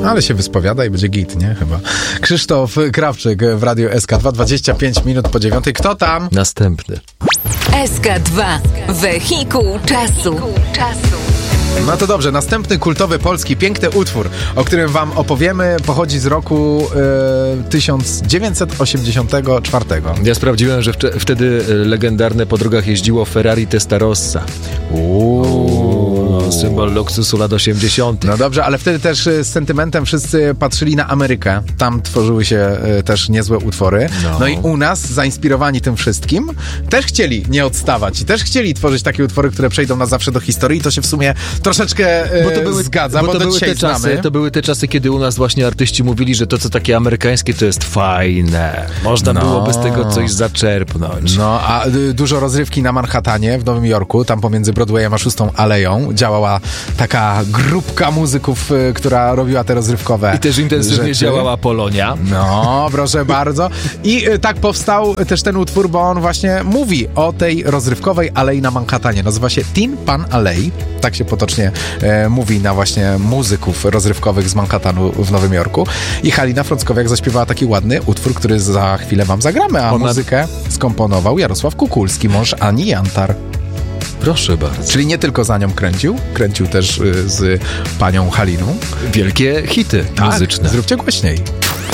Ale się wyspowiada i będzie git, nie? Chyba. Krzysztof Krawczyk w Radiu SK2, 25 minut po 9. Kto tam? Następny. SK2. Wehikuł czasu. No to dobrze, następny kultowy polski piękny utwór, o którym wam opowiemy, pochodzi z roku 1984. Ja sprawdziłem, że wtedy legendarne po drogach jeździło Ferrari Testarossa. Symbol luksusu lat 80. No dobrze, ale wtedy też z sentymentem wszyscy patrzyli na Amerykę. Tam tworzyły się też niezłe utwory. No i u nas, zainspirowani tym wszystkim, też chcieli nie odstawać i też chcieli tworzyć takie utwory, które przejdą na zawsze do historii. I to się w sumie troszeczkę zgadza, bo to dzisiaj znamy. To były te czasy, kiedy u nas właśnie artyści mówili, że to, co takie amerykańskie, to jest fajne. Można byłoby z tego coś zaczerpnąć. No, a dużo rozrywki na Manhattanie w Nowym Jorku, tam pomiędzy Broadwayem a 6 Aleją działała taka grupka muzyków, która robiła te rozrywkowe I też intensywnie rzeczy. działała Polonia. No, proszę bardzo. I tak powstał też ten utwór, bo on właśnie mówi o tej rozrywkowej alei na Manhattanie. Nazywa się Tin Pan Alley. Tak się potocznie mówi na właśnie muzyków rozrywkowych z Manhattanu w Nowym Jorku. I Halina Frąckowiak zaśpiewała taki ładny utwór, który za chwilę wam zagramy, a muzykę skomponował Jarosław Kukulski, mąż Ani Jantar. Proszę bardzo. Czyli nie tylko za nią kręcił też z panią Haliną. Wielkie hity muzyczne. Zróbcie głośniej.